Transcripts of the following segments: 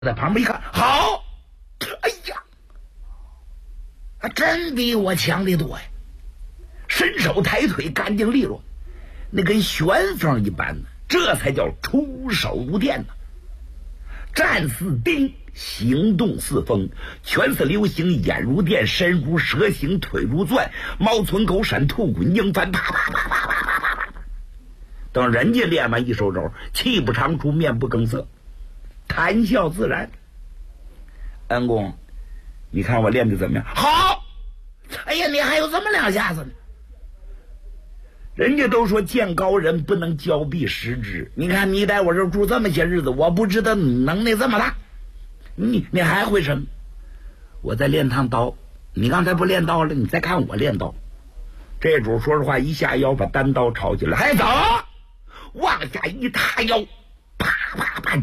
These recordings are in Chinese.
在旁边一看，好，哎呀，还真比我强得多呀！伸手抬腿，干净利落，那跟旋风一般呢，这才叫出手如电呢。站似钉，行动似风，拳似流星，眼如电，身如蛇形，腿如钻，猫窜狗闪，兔滚鹰翻，啪啪啪啪啪啪啪啪。等人家练完一手肘，气不长出，面不更色，谈笑自然。恩公，你看我练的怎么样？好！哎呀，你还有这么两下子呢。人家都说见高人不能交臂失之，你看你在我这住这么些日子，我不知道你能耐这么大，你还会什么？我再练趟刀，你刚才不练刀了，你再看我练刀。这主说实话，一下腰把单刀抄起来，还走，往下一塌腰，啪啪啪，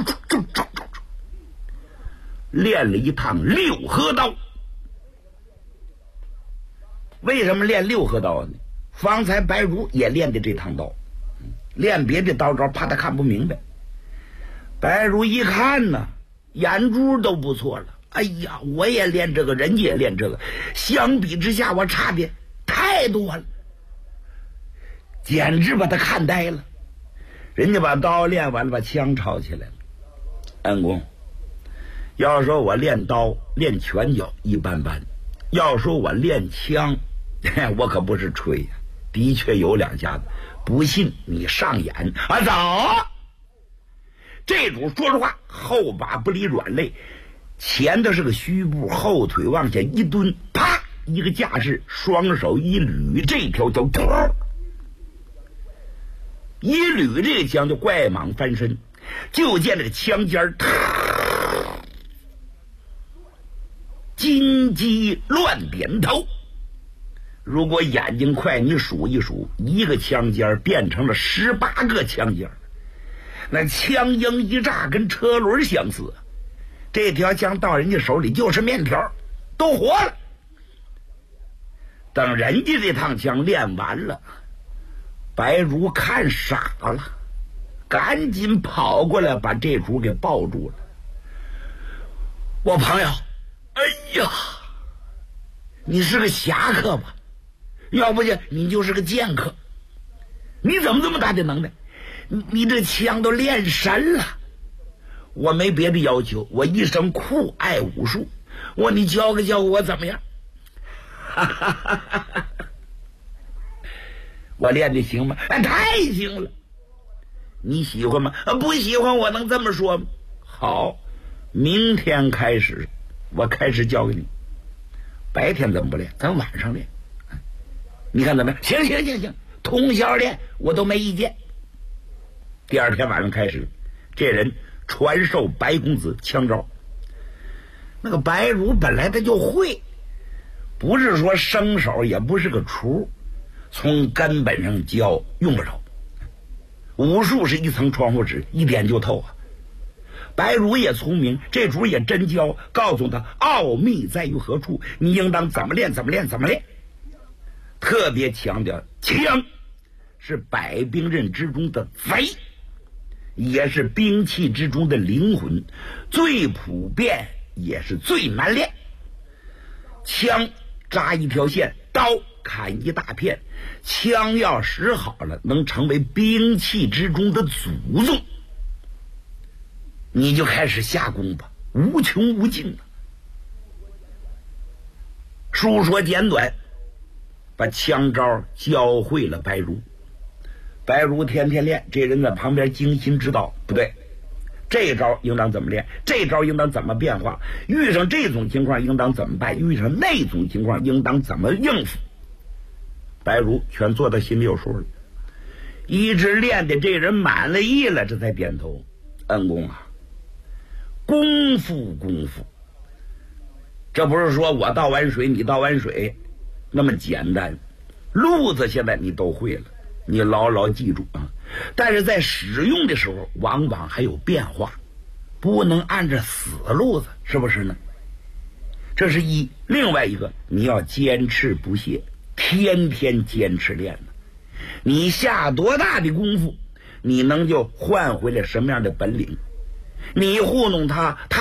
练了一趟六合刀。为什么练六合刀呢？方才白如也练的这趟刀，练别的刀招怕他看不明白。白如一看呢，眼珠都不错了。哎呀，我也练这个，人家也练这个，相比之下我差别太多了，简直把他看呆了。人家把刀练完了，把枪抄起来了。恩公，要说我练刀练拳脚一般般，要说我练枪，我可不是吹呀，的确有两下子。不信你上眼啊，走！这主说实话，后把不离软肋，前的是个虚步，后腿往下一蹲，啪，一个架势，双手一捋，这条叫一捋，这个枪就怪蟒翻身，就见这个枪尖金鸡乱点头。如果眼睛快，你数一数，一个枪尖变成了18个枪尖，那枪缨一炸，跟车轮相似。这条枪到人家手里就是面条，都活了。等人家这趟枪练完了，白如看傻了，赶紧跑过来把这主给抱住了。我朋友，哎呀，你是个侠客吧？要不就你就是个剑客，你怎么这么大的能耐？你这枪都练神了。我没别的要求，我一生酷爱武术，你教给我怎么样？我练的行吗？太行了。你喜欢吗？不喜欢我能这么说吗？好，明天开始我开始教给你。白天怎么不练？咱晚上练。你看怎么样？行，通宵练我都没意见。第二天晚上开始，这人传授白公子枪招。那个白如本来他就会，不是说生手，也不是个厨，从根本上教用不着。武术是一层窗户纸，一点就透啊。白如也聪明，这主也真教，告诉他奥秘在于何处，你应当怎么练。特别强调枪是百兵刃之中的贼，也是兵器之中的灵魂，最普遍也是最难练。枪扎一条线，刀砍一大片，枪要使好了，能成为兵器之中的祖宗，你就开始下功夫，无穷无尽了。书说简短，把枪招教会了白如。白如天天练，这人在旁边精心指导，不对，这招应当怎么练，这招应当怎么变化，遇上这种情况应当怎么办，遇上那种情况应当怎么应付，白如全做到心里有数了。一直练的这人满了意了，这才点头。恩公啊，功夫，这不是说我倒碗水你倒碗水那么简单，路子现在你都会了，你牢牢记住啊！但是在使用的时候往往还有变化，不能按着死路子，是不是呢？这是一。另外一个，你要坚持不懈，天天坚持练呢。你下多大的功夫，你能就换回来什么样的本领？ 你糊弄他，他